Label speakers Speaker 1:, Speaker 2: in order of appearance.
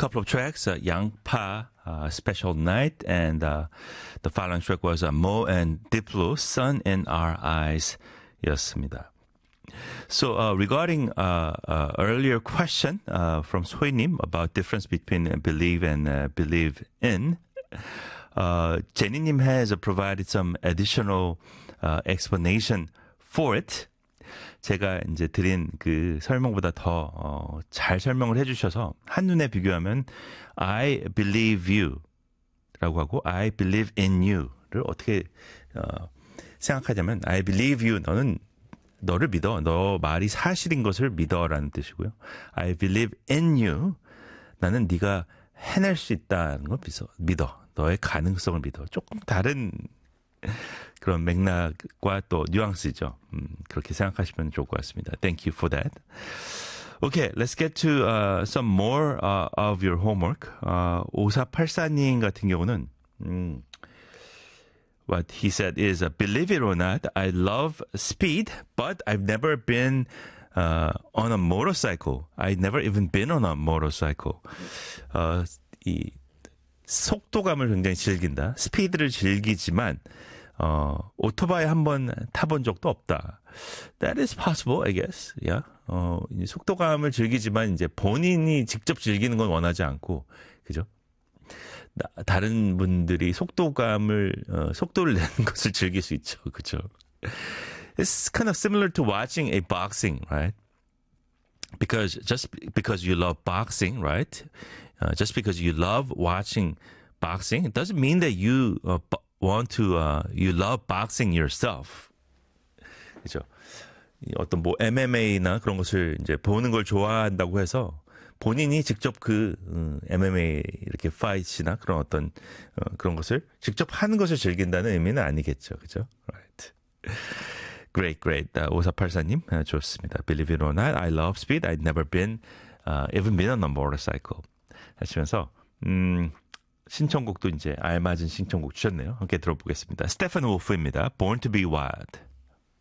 Speaker 1: couple of tracks, 양파, Special Night, and the following track was Mo and Diplo, Sun in Our Eyes 였습니다. So regarding earlier question from 소희님 about difference between believe and believe in, 제니님 has provided some additional explanation for it. 제가 이제 드린 그 설명보다 더 잘 설명을 해주셔서 한눈에 비교하면 I believe you 라고 하고 I believe in you를 어떻게 생각하자면 I believe you, 너는 너를 믿어, 너 말이 사실인 것을 믿어라는 뜻이고요. I believe in you, 나는 네가 해낼 수 있다는 걸 믿어. 너의 가능성을 믿어. 조금 다른 그런 맥락과 또 뉘앙스죠. 그렇게 생각하시면 좋을 것 같습니다. Thank you for that. Okay, let's get to some more of your homework. 5484님 같은 경우는 what he said is, believe it or not, I love speed, but I've never been on a motorcycle. I've never even been on a motorcycle. 이 속도감을 굉장히 즐긴다. 스피드를 즐기지만 오토바이 한번 타본 적도 없다. That is possible, I guess. Yeah. 속도감을 즐기지만 이제 본인이 직접 즐기는 건 원하지 않고, 그죠? 다른 분들이 속도를 내는 것을 즐길 수 있죠, 그죠? It's kind of similar to watching a boxing, right? Because just because you love boxing, right? Just because you love watching boxing, it doesn't mean that you you love boxing yourself. 그죠? 어떤 뭐 MMA나 그런 것을 이제 보는 걸 좋아한다고 해서 본인이 직접 그 MMA 이렇게 파이트나 그런 어떤 그런 것을 직접 하는 것을 즐긴다는 의미는 아니겠죠. 그죠? Right. Great. 5484님, 좋습니다. Believe it or not, I love speed. I've never been, even been on a motorcycle. 하시면서, 신청곡도 이제 알맞은 신청곡 주셨네요. 함께 들어보겠습니다. 스테판 wolf입니다. Born to be Wild.